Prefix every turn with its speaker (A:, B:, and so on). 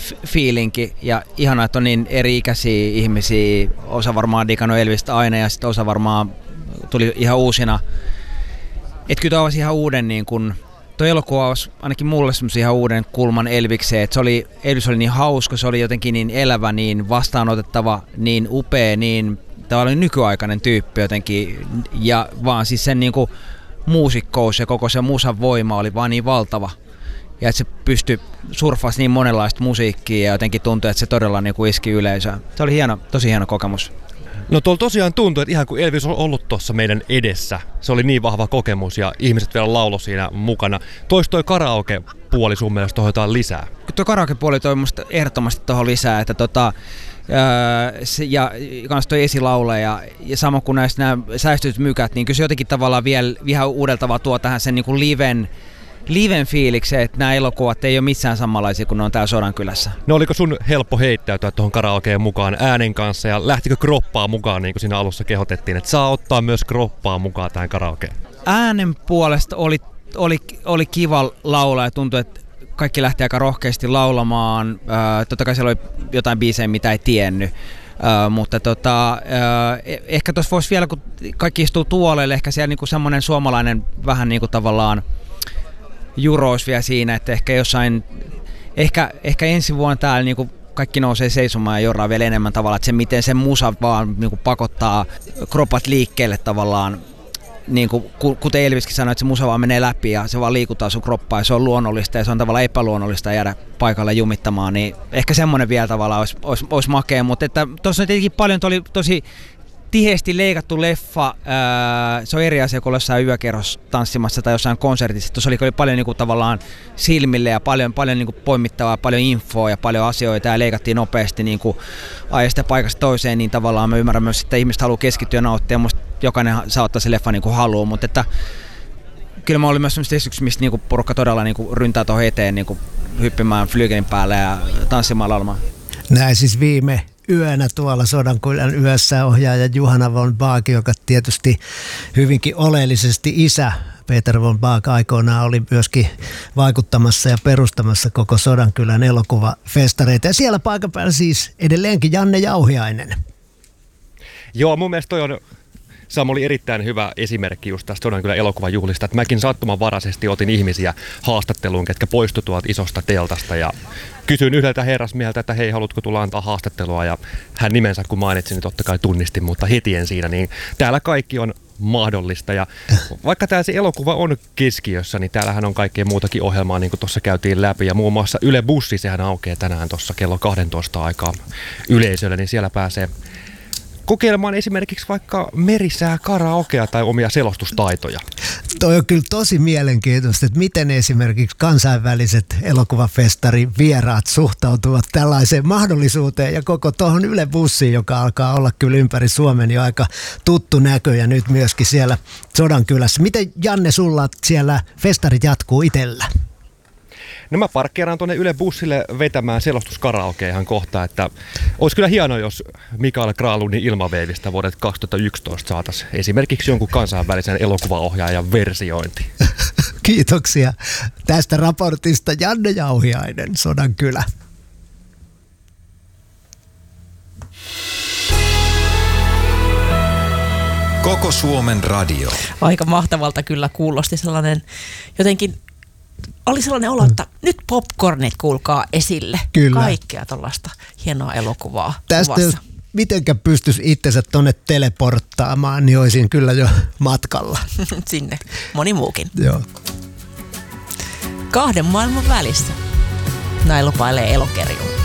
A: fiilinki ja ihanaa, että on niin eri-ikäisiä ihmisiä. Osa varmaan digannut Elvistä aina ja sitten osa varmaan tuli ihan uusina. Että kyllä avasi ihan uuden, niin kun, toi elokuva avasi ainakin mulle semmoisen ihan uuden kulman Elvikseen. Että Elvis oli niin hauska, se oli jotenkin niin elävä, niin vastaanotettava, niin upea, niin tavallaan nykyaikainen tyyppi jotenkin. Ja vaan siis sen niin kuin muusikkous ja koko se musan voima oli vaan niin valtava. Ja että se pystyi surffaamaan niin monenlaista musiikkia ja jotenkin tuntui, että se todella niin kuin iski yleisöä. Se oli tosi hieno kokemus.
B: No tuolla tosiaan tuntui, että ihan kuin Elvis on ollut tuossa meidän edessä. Se oli niin vahva kokemus ja ihmiset vielä lauloi siinä mukana. Tois toi karaoke-puoli sun mielestä tuohon jotain lisää? Tuo
A: karaoke-puoli toi musta ehdottomasti tuohon lisää, että ja kans toi esilaule ja sama kuin nämä säistytyt mykät, niin kyllä se jotenkin tavallaan vielä ihan uudella tavalla tuo tähän sen niin kuin liven fiilikseen, että nämä elokuvat ei ole missään samanlaisia kuin ne on täällä Sodankylässä.
B: No oliko sun helppo heittäytyä tuohon karaokeen mukaan äänen kanssa ja lähtikö kroppaa mukaan niin kuin siinä alussa kehotettiin, että saa ottaa myös kroppaa mukaan tähän karaokeen?
A: Äänen puolesta oli kiva laulaa ja tuntui, että kaikki lähti aika rohkeasti laulamaan. Totta kai siellä oli jotain biisejä, mitä ei tiennyt. Mutta ehkä tuossa voisi vielä, kun kaikki istuu tuoleille, ehkä siellä niinku semmoinen suomalainen vähän niinku tavallaan jurous vielä siinä, että ehkä jossain, ehkä ensi vuonna täällä niinku kaikki nousee seisomaan ja jorraa vielä enemmän tavallaan, että se miten se musa vaan niinku pakottaa kropat liikkeelle tavallaan, niin kuin, kuten Elviskin sanoi, että se musa vaan menee läpi ja se vaan liikuttaa sun kroppaa ja se on luonnollista ja se on tavallaan epäluonnollista jäädä paikalle jumittamaan, niin ehkä semmoinen vielä tavallaan olisi makea, mutta että tuossa on tietenkin paljon, oli tosi tiheesti leikattu leffa, se on eri asia kuin jossain yökerhossa tanssimassa tai jossain konsertissa, tuossa oli paljon niin kuin, tavallaan silmille ja paljon niin kuin, poimittavaa, paljon infoa ja paljon asioita ja leikattiin nopeasti niin kuin, ajasta paikasta toiseen, niin tavallaan mä ymmärrän myös, että ihmiset haluaa keskittyä ja nauttia, musta jokainen saa ottaa se leffa niin kuin haluaa, mutta että kyllä mä olin myös sellaisessa esityksessä, mistä niin kuin, porukka todella niin kuin, ryntää tuohon eteen niin kuin, hyppimään flygelin päälle ja tanssimaan laulamaan.
C: Näin siis viime yönä tuolla Sodankylän yössä ohjaaja Juhana von Baak, joka tietysti hyvinkin oleellisesti isä Peter von Baak aikoinaan oli myöskin vaikuttamassa ja perustamassa koko Sodankylän elokuvafestareita. Ja siellä paikan päällä siis edelleenkin Janne Jauhiainen.
B: Joo, mun mielestä toi on Sam oli erittäin hyvä esimerkki just tästä Sodankylän elokuvajuhlista, että mäkin sattumanvaraisesti otin ihmisiä haastatteluun, ketkä poistu tuolta isosta teltasta ja kysyin yhdeltä herrasmieheltä, että hei, haluatko tulla antaa haastattelua ja hän nimensä kun mainitsin, niin totta kai tunnistin, mutta heti en siinä, niin täällä kaikki on mahdollista ja vaikka täällä se elokuva on keskiössä, niin täällähän on kaikkea muutakin ohjelmaa, niin kuin tuossa käytiin läpi ja muun muassa Yle Bussi, sehän aukeaa tänään tuossa kello 12 aikaa yleisölle, niin siellä pääsee kokeilemaan esimerkiksi vaikka merisää karaokea tai omia selostustaitoja.
C: Toi on kyllä tosi mielenkiintoista, että miten esimerkiksi kansainväliset elokuvafestarin vieraat suhtautuvat tällaiseen mahdollisuuteen ja koko tuohon Yle Bussiin, joka alkaa olla kyllä ympäri Suomen jo aika tuttu näkö ja nyt myöskin siellä Sodankylässä. Miten Janne sulla siellä festarit jatkuu itsellä?
B: No mä parkkeeraan tuonne Yle Bussille vetämään selostuskaraokea ihan kohta, että olisi kyllä hienoa, jos Mikael Granlundin Ilmaveivistä vuodet 2011 saataisiin esimerkiksi jonkun kansainvälisen elokuvaohjaajan versiointi.
C: Kiitoksia tästä raportista Janne Jauhiainen, Sodankylä.
D: Koko Suomen radio.
E: Aika mahtavalta kyllä kuulosti sellainen jotenkin. Oli sellainen olo, että nyt popcornit kuulkaa esille.
C: Kyllä.
E: Kaikkea tuollaista hienoa elokuvaa
C: tästä
E: kuvassa.
C: Jos mitenkä pystyisi itsensä tonne teleporttaamaan, niin olisin kyllä jo matkalla.
E: Sinne. Moni muukin.
C: Joo.
E: Kahden maailman välissä. Näin lupailee Elokerju.